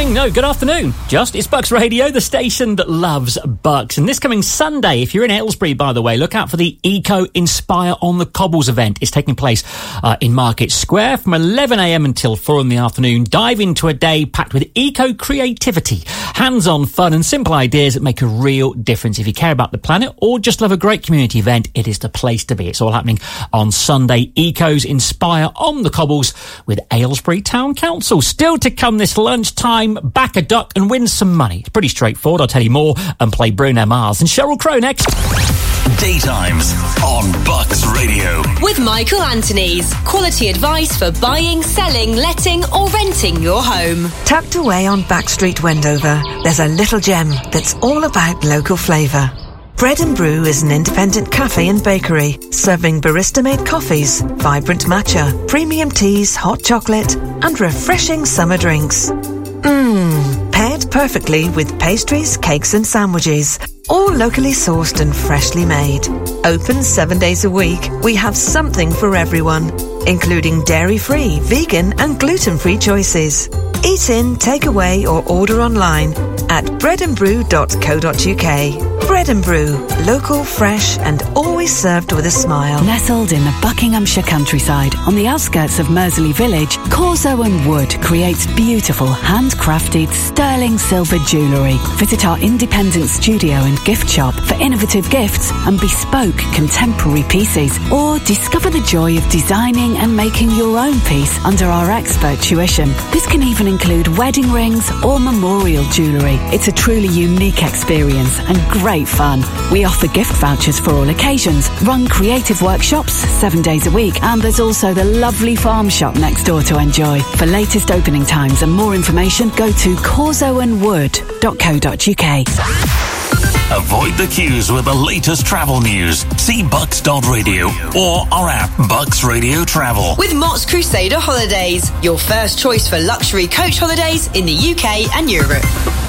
morning, no, good afternoon. It's Bucks Radio, the station that loves Bucks. And this coming Sunday, if you're in Aylesbury, by the way, look out for the Eco Inspire on the Cobbles event. It's taking place in Market Square from 11 a.m. until 4 in the afternoon. Dive into a day packed with eco creativity, hands-on fun and simple ideas that make a real difference. If you care about the planet or just love a great community event, it is the place to be. It's all happening on Sunday. Eco's Inspire on the Cobbles with Aylesbury Town Council. Still to come this lunchtime, back a duck and win some money. It's pretty straightforward. I'll tell you more and play Bruno Mars and Sheryl Crow next. Daytimes on Bucks Radio. With Michael Anthony's quality advice for buying, selling, letting or renting your home. Tucked away on Backstreet, Wendover, there's a little gem that's all about local flavour. Bread and Brew is an independent cafe and bakery, serving barista-made coffees, vibrant matcha, premium teas, hot chocolate, and refreshing summer drinks. Paired perfectly with pastries, cakes and sandwiches, all locally sourced and freshly made. Open 7 days a week, we have something for everyone, including dairy-free, vegan and gluten-free choices. Eat in, take away or order online at breadandbrew.co.uk. Bread and Brew, local, fresh and always served with a smile. Nestled in the Buckinghamshire countryside on the outskirts of Mersley Village, Corso and Wood creates beautiful handcrafted sterling silver jewellery. Visit our independent studio and gift shop for innovative gifts and bespoke contemporary pieces, or discover the joy of designing and making your own piece under our expert tuition. This can even include wedding rings or memorial jewellery. It's a truly unique experience and great fun. We offer gift vouchers for all occasions, run creative workshops 7 days a week, and there's also the lovely farm shop next door to enjoy. For latest opening times and more information, go to corsoandwood.co.uk. Avoid the queues with the latest travel news. See bucks.radio or our app Bucks Radio Travel. With Mott's Crusader Holidays, your first choice for luxury coach holidays in the UK and Europe.